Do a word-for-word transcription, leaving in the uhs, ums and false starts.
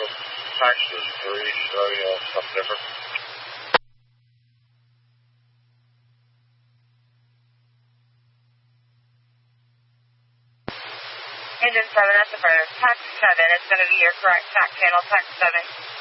taxes for each, so, you know, something different. Engine seven, that's the first. Tax seven, it's going to be your correct tax channel, tax seven.